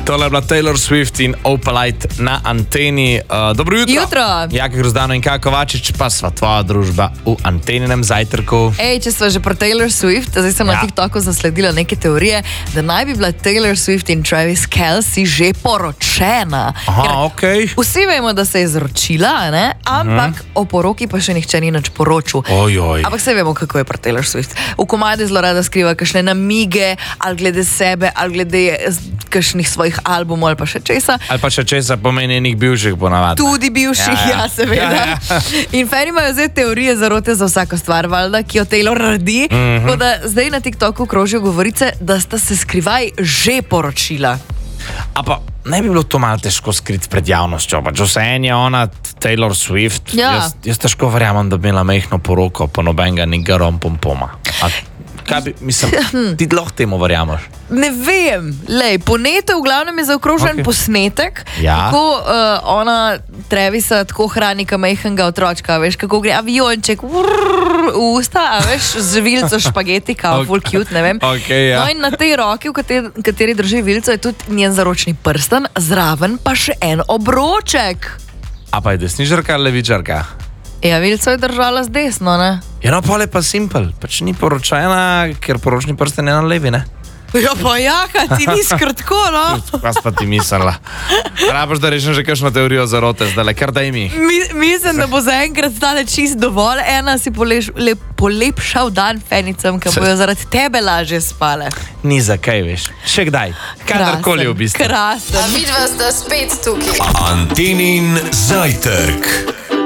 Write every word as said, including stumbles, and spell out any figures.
Tole je bila Taylor Swift in Opalite na anteni. Uh, dobro jutro. Jutro. Jaka Grozdano in Kaja Kovačič, pa sva tvoja družba v anteninem zajtrku. Ej, če sva že pri Taylor Swift, zdaj sem ja. na TikToku zasledila neke teorije, da naj bi bila Taylor Swift in Travis Kelce že poročena. Aha, okej. Okay. Vsi vemo, da se je zročila, ne? Ampak uh-huh. o poroki pa še nihče ni nič poročil. Ojoj. Ampak vse vemo, kako je pri Taylor Swift. V komadi zelo rada skriva kakšne namige, ali glede sebe, ali glede kakšnih svojih albumov, ali pa še česa. Ali pa še česa pomeni enih bivših ponavadi. Tudi bivših, ja, ja. ja seveda. Ja, ja. In fani imajo zdaj teorije zarote za vsako stvar, valjda, ki jo Taylor naredi. Mm-hmm. Tako da zdaj na TikToku krožijo govorice, da sta se skrivaj že poročila. A pa ne bi bilo to malo težko skriti pred javnostjo? Pač vse en je ona, Taylor Swift. Ja. Jaz, jaz težko verjamem, da bi imela mehno poroko, pa nobenega ni garom pompoma. A kaj bi, mislim, ti lahko temu verjameš? Ne vem, lej, po netu v glavnem je zaokrožen okay. posnetek, ja. kako uh, ona Travisa tako hrani kamejhnega otročka, veš, kako gre avionček vrrr, v usta, a veš, z vilco špageti, kao, okay. full cute, ne vem. Okay, ja. No in na tej roki, v kateri, kateri drži vilco, je tudi njen zaročni prsten, zraven pa še en obroček. A pa je desničarka ali levičarka? Ja, vilco je držala z desno, ne? Ja, no, pa je pa simpel, pač ni poročena, ker poročni prsten je na levi, ne? Ja, pa jaka, ti ni skrtko, no? Kaj pa ti mislila? Rabaš, da rešim že kakšno teorijo zarote, zdaj, kar daj mi. mi. Mislim, da bo zaenkrat stane čist dovolj. Ena si poleš, le, polepšal dan fenicam, ki bojo zaradi tebe lažje spale. Ni za kaj, veš. Še kdaj. Kadarkoli v bistvu. Krasen. A vidva sta spet tukaj. Antenin zajtrk.